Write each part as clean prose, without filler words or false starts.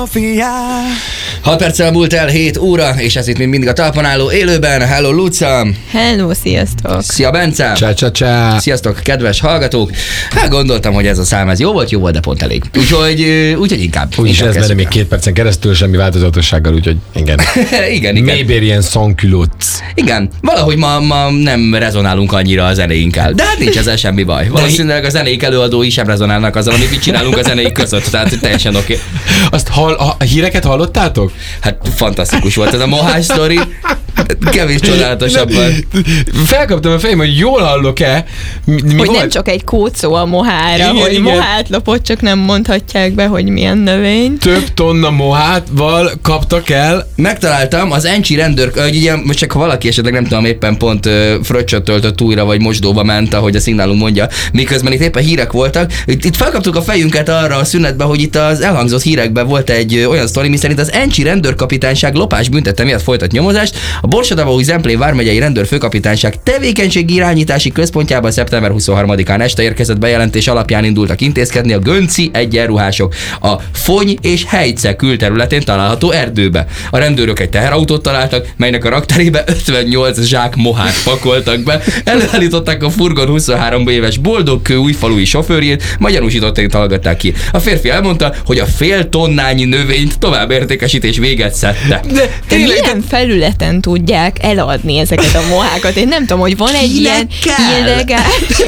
Filozófiá. 6 perccel múlt el 7 óra, és ez itt még mindig a talpon álló élőben. Hello Luca! Hello, sziasztok! Szia Bence! Csá. Sziasztok, kedves hallgatók! Hát gondoltam, hogy ez a szám ez jó volt, de pont elég. Úgyhogy inkább. Úgyis ez benne még 2 percen keresztül semmi változatossággal, úgyhogy igen. igen. Mayberian sans-culottes. Igen, valahogy ma nem rezonálunk annyira a zenéinkkel, de hát nincs ezzel semmi baj. Valószínűleg a zenék előadói sem rezonálnak azzal, amit csinálunk a zenék között, tehát teljesen oké. Azt a híreket hallottátok? Hát fantasztikus volt ez a mohás sztori. Kevés csodálatosabban. Felkaptam a fejem, hogy jól hallok-e. Mi hogy volt? nem csak egy kócó a mohára, Igen, hogy igen. mohát lopott, csak nem mondhatják be, hogy milyen növény. Több tonna mohátval kaptak el. Megtaláltam az Encsi rendőr, ugye most csak ha valaki esetleg nem tudom éppen pont fröccsöt töltött újra, vagy mosdóba ment, ahogy a szignálunk mondja, miközben itt éppen hírek voltak. Itt felkaptuk a fejünket arra a szünetbe, hogy itt az elhangzott hírekben volt egy olyan sztori, miszerint az Encsi rendőrkapitányság lopás büntette miatt folytat nyomozást. A Borsod-Abaúj-Zemplén vármegyei rendőrfőkapitányság tevékenységi irányítási központjában szeptember 23-án este érkezett bejelentés alapján indultak intézkedni a Gönci egyenruhások a Fony és Helyce külterületén található erdőbe. A rendőrök egy teherautót találtak, melynek a rakterébe 58 zsák mohát pakoltak be. Előállították a furgon 23 éves Boldogkő újfalui sofőrjét, majd gyanúsították hallgatták ki. A férfi elmondta, hogy a fél tonnányi növényt tovább értékesítés véget szedte. De milyen felületen tudják eladni ezeket a mohákat? Én nem tudom, hogy van egy ilyen illegális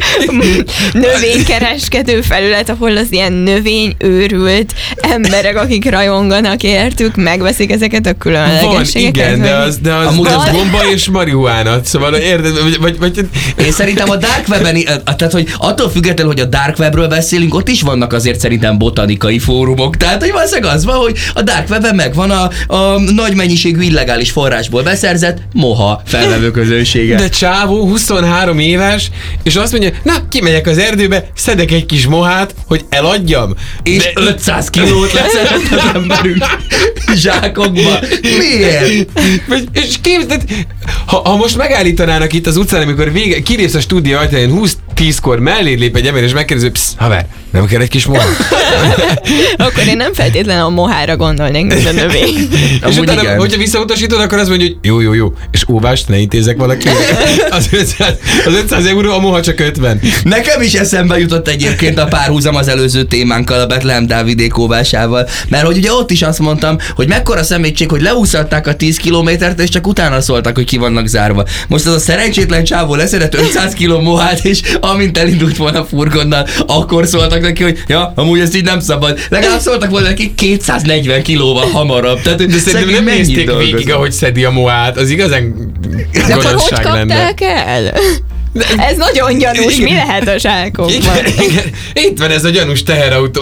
növénykereskedő felület, ahol az ilyen növényőrült emberek, akik rajonganak értük, megveszik ezeket a különlegességeket. Van, igen, de az gomba és marihuána. Szóval érted? Vagy... Én szerintem a Dark Webben, tehát hogy attól függetlenül, hogy a Dark Webről beszélünk, ott is vannak azért szerintem botanikai fórumok. Tehát, hogy valószínűleg az van, hogy a Dark Webben megvan a nagy mennyiségű illegális forrásból beszerzett moha felvevő közönsége. De csávó 23 éves, és azt mondja, na, kimegyek az erdőbe, szedek egy kis mohát, hogy eladjam. És de 500 kilót leszedett az emberünk zsákokba. Miért? És képzeld, ha most megállítanának itt az utcán, amikor kilépsz a stúdió ajtaján, 20-10-kor mellé lép egy ember, és megkérdezi, haver, nem kell egy kis moha? Akkor én nem feltétlenül a mohára gondolnék, mint a növény. És utána, hogyha visszautasítod, akkor azt mondja, hogy jó, és óvást ne intézek valaki. Az 500 euró, a moha csak 50. Nekem is eszembe jutott egyébként a párhuzam az előző témánkkal, a Betlehem Dávidék óvásával, mert hogy ugye ott is azt mondtam, hogy mekkora szemétség, hogy leúszatták a 10 kilométert, és csak utána szóltak, hogy ki vannak zárva. Most az a szerencsétlen csávó leszedett 500 kiló mohát, és amint elindult volna furgonnal, akkor szóltak neki, hogy ja, amúgy ezt így nem szabad. Legalább szóltak volna neki 240 kilóval hamarabb. Tehát, de szerintem nem nézték végig, ahogy szedi a mohát, az igazán de akkor hogy lenne. kapták el? Ez nagyon gyanús, mi lehet a zsákokban? Igen. Itt van ez a gyanús teherautó.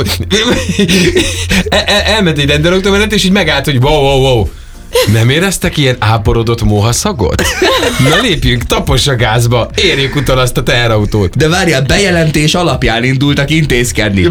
Elment egy rendőrautó mellett, és így megállt, hogy wow. Nem éreztek ilyen áporodott mohaszagot? Na lépjünk, taposs a gázba, érjük utol azt a teherautót. De várjál, bejelentés alapján indultak intézkedni.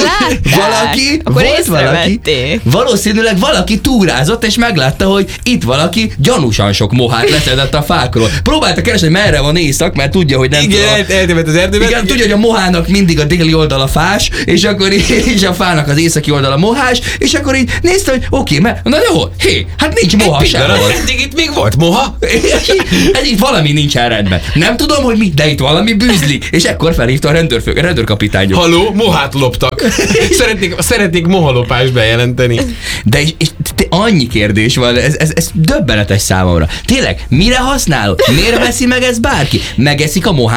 Valószínűleg valaki túrázott, és meglátta, hogy itt valaki gyanúsan sok mohát leszedett a fákról. Próbálta keresni, hogy merre van észak, mert tudja, hogy nem tudom. Igen, eltévedt az erdőben. Igen, tudja, hogy a mohának mindig a déli oldala fás, és akkor és a fának az északi oldala mohás, és akkor így nézte, hogy oké, mert na jó, hát nincs moha sehol. Eddig itt még volt moha? Ez itt valami nincsen rendben. Nem tudom, hogy mi, de itt valami bűzlik. És ekkor felhívta a rendőrkapitányok. Haló, mohát loptak. Szeretnék mohalopást bejelenteni. De és annyi kérdés van, ez döbbenetes számomra. Tényleg, mire használod? Miért veszi meg ezt bárki? Megeszik a mohát